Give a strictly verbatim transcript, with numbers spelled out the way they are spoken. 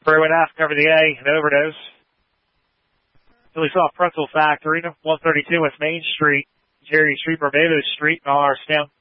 Freeway F, cover the A, an overdose. Philly Soft Pretzel Factory, one thirty-two West Main Street, Jerry Street, Barbados Street, and all our stamp